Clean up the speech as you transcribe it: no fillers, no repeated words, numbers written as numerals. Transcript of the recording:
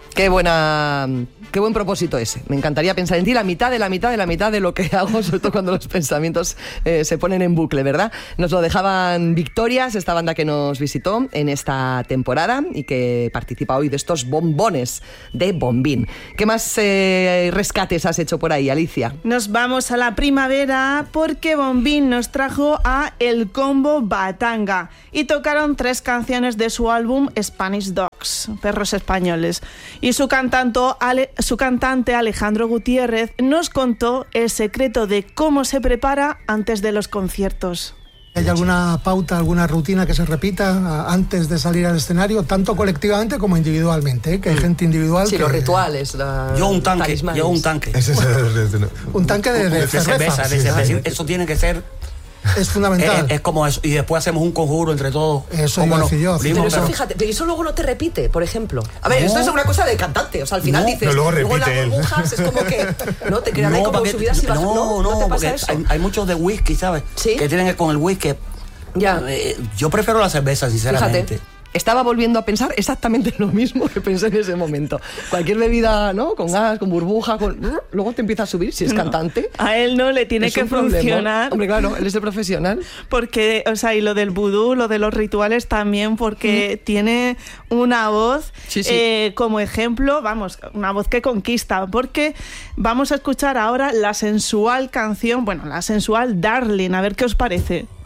Qué buen propósito ese. Me encantaría pensar en ti la mitad de lo que hago, sobre todo cuando los pensamientos se ponen en bucle, ¿verdad? Nos lo dejaban Victorias, esta banda que nos visitó en esta temporada y que participa hoy de estos bombones de Bombín. ¿Qué más rescates has hecho por ahí, Alicia? Nos vamos a la primavera porque Bombín nos trajo a El Combo Batanga y tocaron 3 canciones de su álbum Spanish Dogs, Perros Españoles. Y su cantante Alejandro Gutiérrez nos contó el secreto de cómo se prepara antes de los conciertos. ¿Hay alguna pauta, alguna rutina que se repita antes de salir al escenario, tanto colectivamente como individualmente? Que hay gente individual. Sí, los rituales. Yo un tanque. Ese es un tanque de cerveza. Eso tiene que ser. Es fundamental. Es como eso. Y después hacemos un conjuro entre todos. Eso iba a decir yo. Pero eso, fíjate, pero eso luego no te repite, por ejemplo. A ver, esto es una cosa de cantante. O sea, al final dices, luego repite las burbujas es como que no te quedan ahí como subidas y bajas. No te pasa eso. Hay muchos de whisky, ¿sabes? ¿Sí? Que tienen que con el whisky. Ya. Yo prefiero la cerveza, sinceramente. Fíjate. Estaba volviendo a pensar exactamente lo mismo que pensé en ese momento. Cualquier bebida, ¿no? Con gas, con burbuja, luego te empieza a subir si es cantante. A él no le tiene que funcionar. Hombre, claro, él es el profesional. Porque, o sea, y lo del vudú, lo de los rituales también, porque tiene una voz, como ejemplo, vamos, una voz que conquista. Porque vamos a escuchar ahora la sensual canción, la sensual Darling, a ver qué os parece.